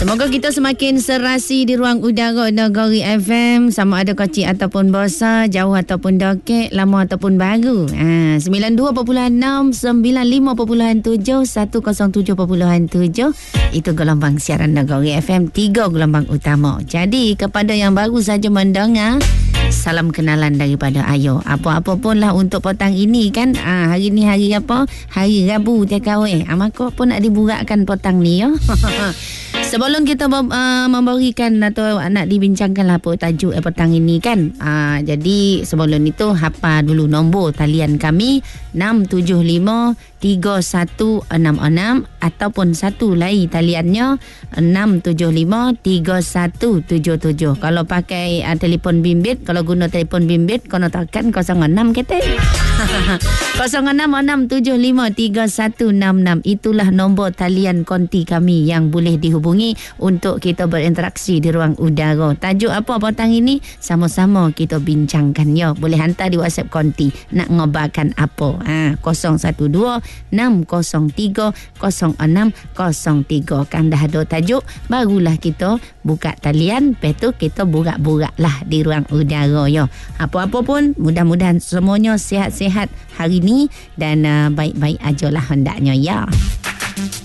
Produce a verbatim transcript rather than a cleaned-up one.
Semoga kita semakin serasi di ruang udara Negeri F M, sama ada kecil ataupun besar, jauh ataupun dekat, lama ataupun baru. Ha, sembilan puluh dua perpuluhan enam, sembilan puluh lima perpuluhan tujuh, seratus tujuh perpuluhan tujuh. Itu gelombang siaran Negeri F M, tiga gelombang utama. Jadi kepada yang baru saja mendengar, salam kenalan daripada Ayo. Apa-apa pun lah untuk petang ini kan. Ah, hari ni hari apa? Hari Rabu Tekawai. Ah, maka pun nak diburakkan petang ni ya. Sebelum kita uh, memberikan atau nak dibincangkan lah apa tajuk eh, petang ini kan. Uh, jadi sebelum itu hafal dulu nombor talian kami enam tujuh lima tiga satu enam enam ataupun satu lagi taliannya enam tujuh lima tiga satu tujuh tujuh. Kalau pakai uh, telefon bimbit, kalau guna telefon bimbit kena tekan kosong enam kata. kosong enam enam tujuh lima tiga satu enam enam. Itulah nombor talian konti kami yang boleh dihubungi untuk kita berinteraksi di ruang udara. Tajuk apa petang ini sama-sama kita bincangkan ya. Boleh hantar di WhatsApp konti nak ngobarkan apa. Ha, kosong satu dua enam kosong tiga kosong enam kosong tiga. Kan dah ada tajuk, barulah kita buka talian, lepas tu kita burak-burak lah di ruang udara ya. Apa-apa pun mudah-mudahan semuanya sihat-sihat hari ni dan uh, baik-baik ajalah hendaknya ya.